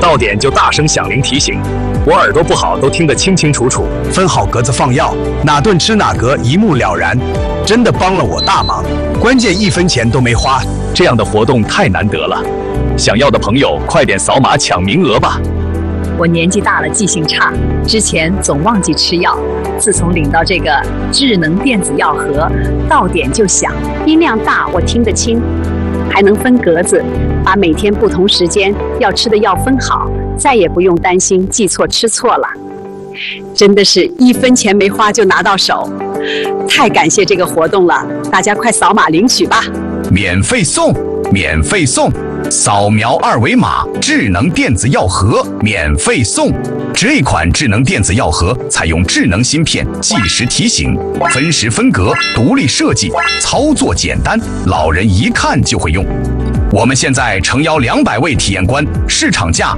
到点就大声响铃提醒，我耳朵不好都听得清清楚楚。 分好格子放药，哪顿吃哪格，一目了然，真的帮了我大忙。关键1分钱都没花， 这样的活动太难得了，想要的朋友快点扫码抢名额吧。 我年纪大了，记性差，之前总忘记吃药。自从领到这个智能电子药盒，到点就响，音量大，我听得清，还能分格子，把每天不同时间要吃的药分好，再也不用担心记错吃错了。真的是1分钱没花就拿到手，太感谢这个活动了，大家快扫码领取吧！ 免费送，免费送！扫描2维码，智能电子药盒免费送。这款智能电子药盒采用智能芯片，计时提醒，分时分格，独立设计，操作简单，老人一看就会用。我们现在诚邀200位体验官，市场价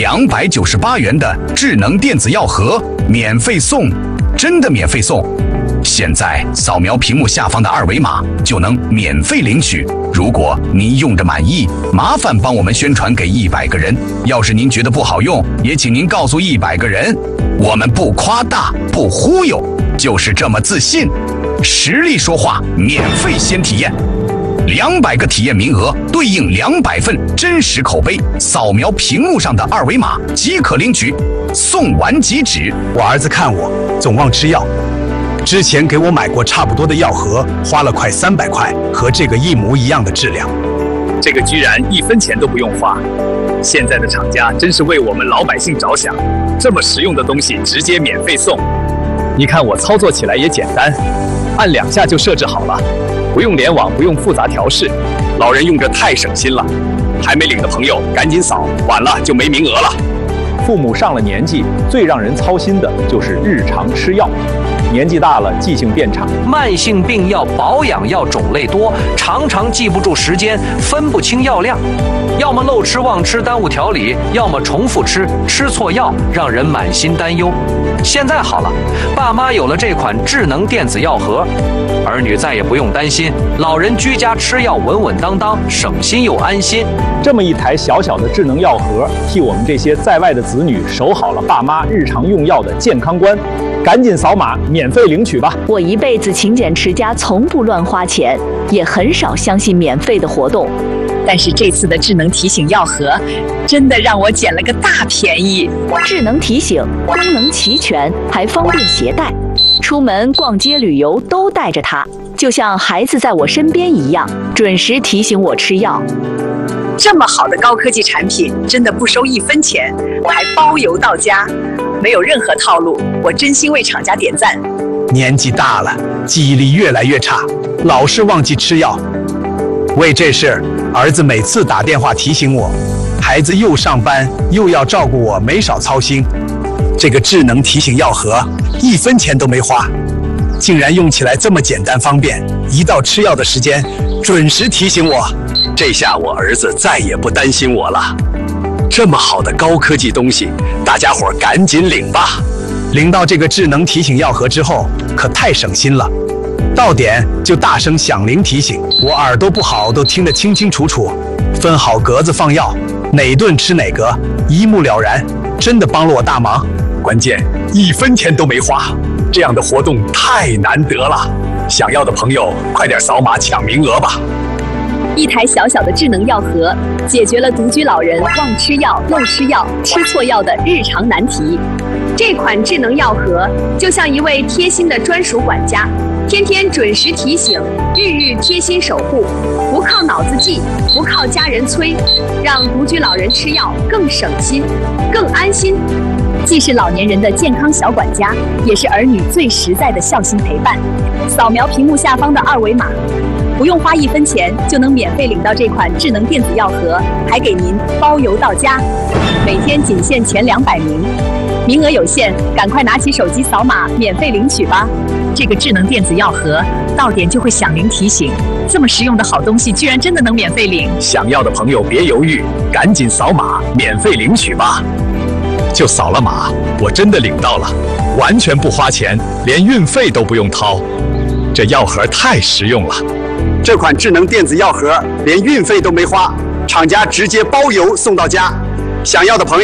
298元的智能电子药盒免费送，真的免费送！现在扫描屏幕下方的2维码就能免费领取。如果您用着满意，麻烦帮我们宣传给100个人。要是您觉得不好用，也请您告诉100个人。我们不夸大，不忽悠，就是这么自信。实力说话，免费先体验。200个体验名额对应200份真实口碑，扫描屏幕上的2维码即可领取，送完即止。 我儿子看我总忘吃药，之前给我买过差不多的药盒，花了快300块，和这个一模一样的质量。 这个居然1分钱都不用花，现在的厂家真是为我们老百姓着想，这么实用的东西直接免费送。你看我操作起来也简单，按2下就设置好了，不用联网，不用复杂调试，老人用着太省心了。还没领的朋友赶紧扫，晚了就没名额了。 父母上了年纪，最让人操心的就是日常吃药。年纪大了，记性变差， 慢性病药、保养药种类多，常常记不住时间，分不清药量，要么漏吃忘吃耽误调理，要么重复吃，吃错药，让人满心担忧。现在好了，爸妈有了这款智能电子药盒，儿女再也不用担心，老人居家吃药稳稳当当，省心又安心。 这么一台小小的智能药盒，替我们这些在外的子女守好了爸妈日常用药的健康观。赶紧扫码免费领取吧！ 我一辈子勤俭持家，从不乱花钱，也很少相信免费的活动。 但是这次的智能提醒药盒，真的让我捡了个大便宜。 智能提醒功能齐全，还方便携带，出门逛街旅游都带着它，就像孩子在我身边一样，准时提醒我吃药。 这么好的高科技产品，真的不收1分钱，还包邮到家，没有任何套路，我真心为厂家点赞。 年纪大了，记忆力越来越差，老是忘记吃药。为这事，儿子每次打电话提醒我，孩子又上班又要照顾我，没少操心。这个智能提醒药盒1分钱都没花，竟然用起来这么简单方便，一到吃药的时间准时提醒我。 这下我儿子再也不担心我了。这么好的高科技东西，大家伙赶紧领吧！ 领到这个智能提醒药盒之后，可太省心了。到点就大声响铃提醒，我耳朵不好都听得清清楚楚。分好格子放药，哪顿吃哪格，一目了然，真的帮了我大忙。 关键1分钱都没花，这样的活动太难得了。想要的朋友快点扫码抢名额吧！ 一台小小的智能药盒，解决了独居老人忘吃药、漏吃药、吃错药的日常难题。这款智能药盒就像一位贴心的专属管家，天天准时提醒，日日贴心守护，不靠脑子记，不靠家人催，让独居老人吃药更省心、更安心。既是老年人的健康小管家，也是儿女最实在的孝心陪伴。扫描屏幕下方的2维码，不用花1分钱就能免费领到这款智能电子药盒，还给您包邮到家。每天仅限前200名，名额有限，赶快拿起手机扫码免费领取吧！这个智能电子药盒到点就会响铃提醒，这么实用的好东西居然真的能免费领！ 想要的朋友别犹豫，赶紧扫码免费领取吧！就扫了码，我真的领到了，完全不花钱，连运费都不用掏。这药盒太实用了。 这款智能电子药盒连运费都没花，厂家直接包邮送到家。想要的朋友